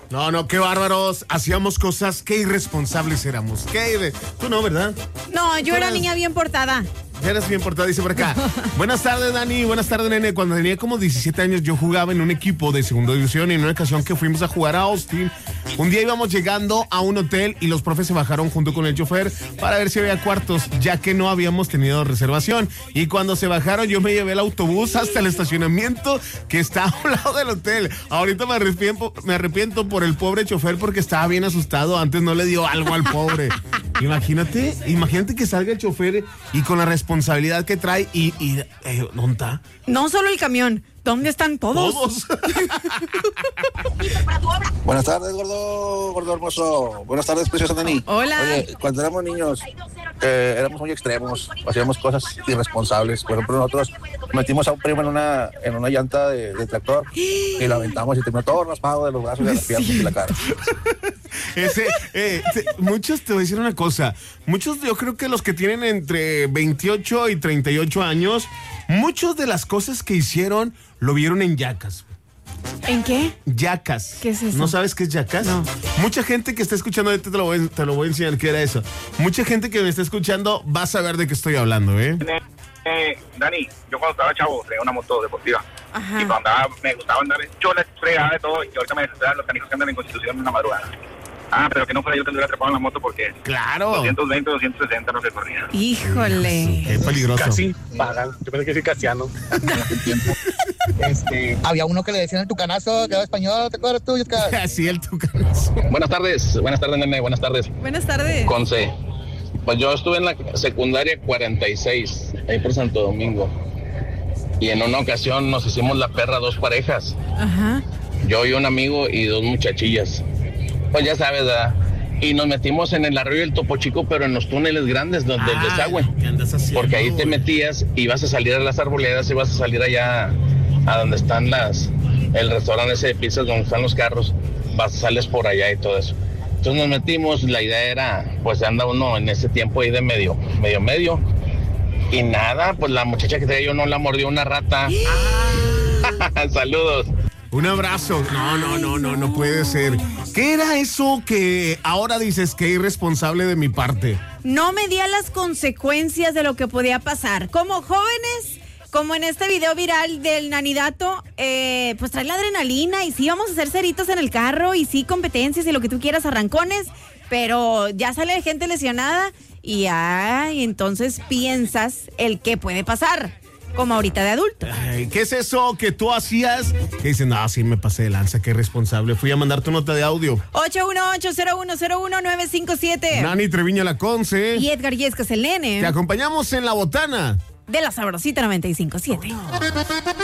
No, qué bárbaros. Hacíamos cosas, qué irresponsables éramos. Tú no, ¿verdad? No, yo era niña bien portada. Ya eres bien portada, dice por acá. Buenas tardes, Dani. Buenas tardes, nene. Cuando tenía como 17 años, yo jugaba en un equipo de segunda división y en una ocasión que fuimos a jugar a Austin, un día íbamos llegando a un hotel y los profes se bajaron junto con el chofer para ver si había cuartos, ya que no habíamos tenido reservación. Y cuando se bajaron, yo me llevé el autobús hasta el estacionamiento que está a un lado del hotel. Ahorita me arrepiento por el pobre chofer porque estaba bien asustado. Antes no le dio algo al pobre. Imagínate que salga el chofer y con la responsabilidad que trae ¿dónde está? No solo el camión, ¿dónde están todos? Buenas tardes, gordo hermoso. Buenas tardes, preciosa Dani. Hola. Oye, cuando éramos niños, éramos muy extremos, hacíamos cosas irresponsables. Por ejemplo, nosotros metimos a un primo en una llanta de tractor y lo aventamos y terminó todo raspado de los brazos, de las piernas y la cara. Muchos, te voy a decir una cosa, muchos, yo creo que los que tienen entre 28 y 38 años, muchos de las cosas que hicieron lo vieron en Jackass. ¿En qué? Jackass. ¿Qué es eso? ¿No sabes qué es Jackass? No. Mucha gente que está escuchando, ahorita te lo voy a enseñar qué era eso. Mucha gente que me está escuchando va a saber de qué estoy hablando, Dani, yo cuando estaba chavo tenía una moto deportiva. Ajá. Y cuando andaba, me gustaba andar yo la fregada de todo y ahorita me desesperan los canijos que andan en Constitución en una madrugada. Pero que no fuera yo que anduviera atrapado en la moto porque claro, 220, 260 no se corría. Híjole. Qué peligroso. Casi pagan. Yo pensé que sí, Casiano. Había uno que le decían el tucanazo, que era español, ¿te acuerdas tú? Así el tucanazo. Buenas tardes, nene, buenas tardes. Buenas tardes. Conce. Pues yo estuve en la secundaria 46, ahí por Santo Domingo. Y en una ocasión nos hicimos la perra 2 parejas. Ajá. Yo y un amigo y 2 muchachillas. Pues ya sabes, ¿verdad? Y nos metimos en el arroyo del Topo Chico, pero en los túneles grandes del desagüe. ¿Qué andas haciendo? Porque ahí te metías y vas a salir a las arboledas y vas a salir allá a donde están el restaurante ese de pizzas donde están los carros. Sales por allá y todo eso. Entonces nos metimos, la idea era, pues anda uno en ese tiempo ahí de medio. Y nada, pues la muchacha que traía yo no la mordió una rata. Saludos. Un abrazo. No puede ser. ¿Qué era eso que ahora dices que irresponsable de mi parte? No medía las consecuencias de lo que podía pasar. Como jóvenes, como en este video viral del Nanidato, pues trae la adrenalina y sí vamos a hacer ceritos en el carro y sí competencias y lo que tú quieras, arrancones, pero ya sale gente lesionada y entonces piensas el qué puede pasar. Como ahorita de adulto. Ay, ¿qué es eso que tú hacías? Que dicen, sí me pasé de lanza, qué responsable. Fui a mandar tu nota de audio. 818-0101-957. Nani Treviño la Conce. Y Edgar Yescas el nene. Te acompañamos en La Botana de la Sabrosita 95.7.